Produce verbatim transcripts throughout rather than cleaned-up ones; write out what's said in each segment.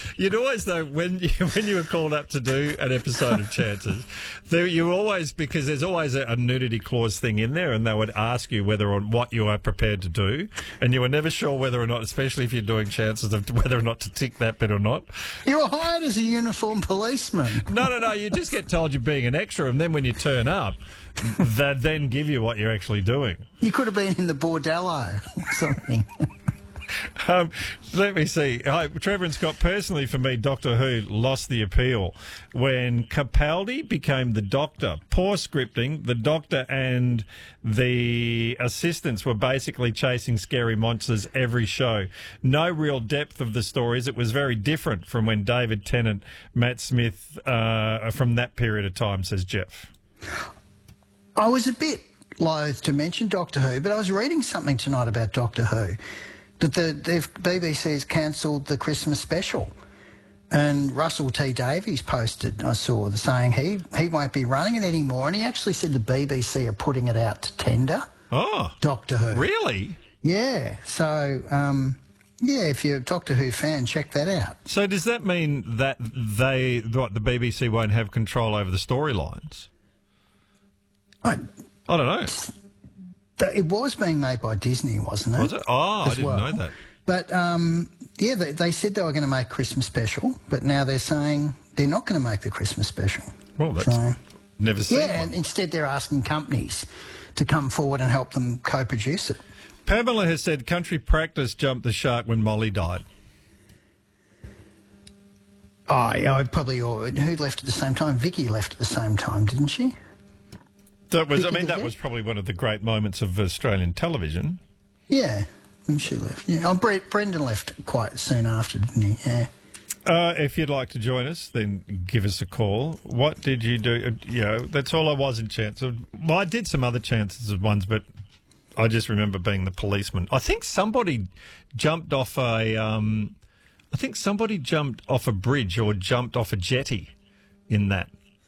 You'd always, though, when you, when you were called up to do an episode of Chances, there, you always, because there's always a, a nudity clause thing in there, and they would ask you whether or what you are prepared to do, and you were never sure whether or not, especially if you're doing Chances, of whether or not to tick that bit or not. You were hired as a uniformed policeman. No, no, no. You just get told you're being an extra, and then when you turn up, they then give you what you're actually doing. You could have been in the bordello or something. Um, let me see. Hi, Trevor and Scott, personally for me, Doctor Who lost the appeal when Capaldi became the Doctor. Poor scripting. The Doctor and the assistants were basically chasing scary monsters every show. No real depth of the stories. It was very different from when David Tennant, Matt Smith, uh, from that period of time, says Jeff. I was a bit loath to mention Doctor Who, but I was reading something tonight about Doctor Who, that the, the B B C has cancelled the Christmas special. And Russell T Davies posted, I saw, the saying he, he won't be running it anymore, and he actually said the B B C are putting it out to tender. Oh. Doctor Who. Really? Yeah. So, um, yeah, if you're a Doctor Who fan, check that out. So does that mean that they, what, the B B C won't have control over the storylines? I, I don't know. It was being made by Disney, wasn't it? Was it? Oh, I didn't well. know that. But, um, yeah, they, they said they were going to make Christmas special, but now they're saying they're not going to make the Christmas special. Well, that's so, never seen Yeah, one. and instead they're asking companies to come forward and help them co-produce it. Pamela has said Country Practice jumped the shark when Molly died. Oh, yeah, I probably all... Who left at the same time? Vicky left at the same time, didn't she? That was, I Vicky mean, that did? was probably one of the great moments of Australian television. Yeah, when she left. Yeah. Oh, Bre- Brendan left quite soon after, didn't he? Yeah. Uh, if you'd like to join us, then give us a call. What did you do? Uh, You know, that's all I was in chance of. Well, I did some other chances of ones, but I just remember being the policeman. I think somebody jumped off a. Um, I think somebody jumped off a bridge or jumped off a jetty in that.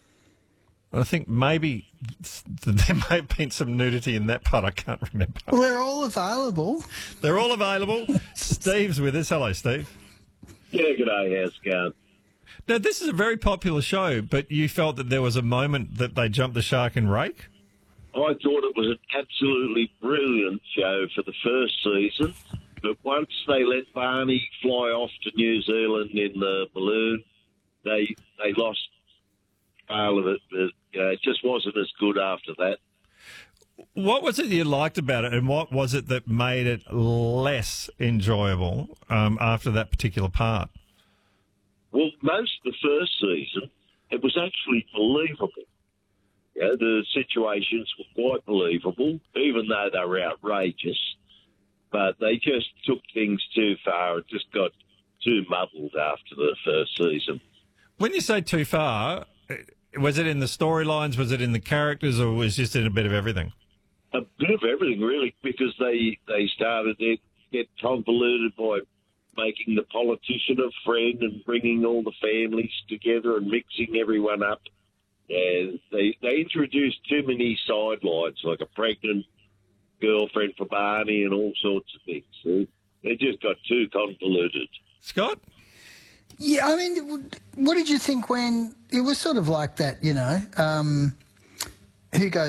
I think maybe there may have been some nudity in that part. I can't remember. Well, they're all available. They're all available. Steve's with us. Hello, Steve. Yeah, good day, how's it going? Now, this is a very popular show, but you felt that there was a moment that they jumped the shark and rake? I thought it was an absolutely brilliant show for the first season, but once they let Barney fly off to New Zealand in the balloon, they they lost all of it, but uh, it just wasn't as good after that. What was it you liked about it, and what was it that made it less enjoyable um, after that particular part? Well, most of the first season, it was actually believable. Yeah, the situations were quite believable, even though they were outrageous. But they just took things too far. It just got too muddled after the first season. When you say too far, was it in the storylines, was it in the characters, or was it just in a bit of everything? A bit of everything, really, because they, they started to get convoluted by making the politician a friend and bringing all the families together and mixing everyone up. And they they introduced too many sidelines, like a pregnant girlfriend for Barney and all sorts of things. They, they just got too convoluted. Scott? Yeah, I mean, what did you think when it was sort of like that, you know, um, who goes